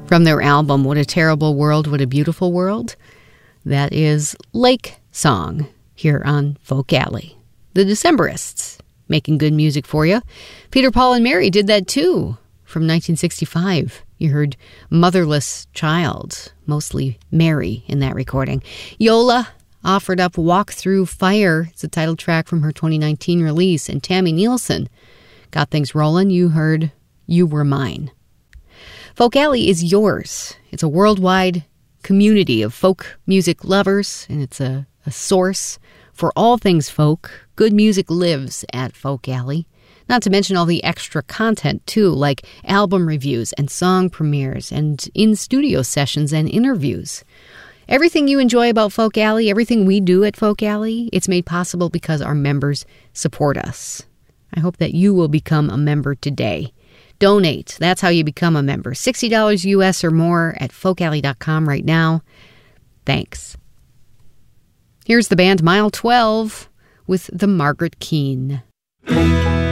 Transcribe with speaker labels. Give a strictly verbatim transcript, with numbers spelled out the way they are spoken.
Speaker 1: from their album, What a Terrible World, What a Beautiful World. That is Lake Song here on Folk Alley. The Decemberists, making good music for you. Peter, Paul, and Mary did that too from nineteen sixty-five. You heard Motherless Child, mostly Mary in that recording. Yola offered up Walk Through Fire. It's a title track from her twenty nineteen release. And Tammy Nielsen got things rolling. You heard You Were Mine. Folk Alley is yours. It's a worldwide community of folk music lovers, and it's a, a source for all things folk. Good music lives at Folk Alley. Not to mention all the extra content, too, like album reviews and song premieres and in-studio sessions and interviews. Everything you enjoy about Folk Alley, everything we do at Folk Alley, it's made possible because our members support us. I hope that you will become a member today. Donate. That's how you become a member. sixty dollars U S or more at folk alley dot com right now. Thanks. Here's the band Mile twelve with the Margaret Keane.